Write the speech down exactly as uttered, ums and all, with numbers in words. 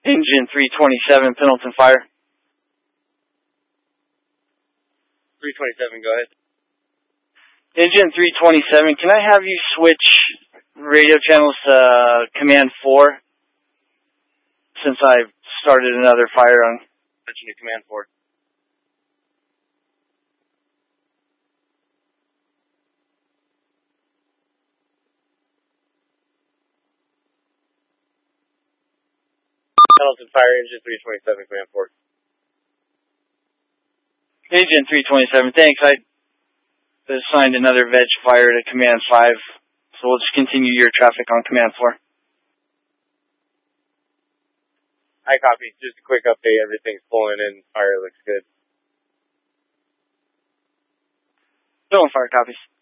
Engine three twenty-seven, Pendleton Fire. three twenty-seven, go ahead. Engine three twenty-seven, can I have you switch radio channels to uh, Command four? Since I've started another fire on... Switching to Command four. Pendleton Fire, Engine three twenty-seven, Command four. Engine three twenty-seven, thanks. I assigned another veg fire to Command five, so we'll just continue your traffic on Command four. I copy. Just a quick update. Everything's pulling in. Fire looks good. Pendleton Fire copies.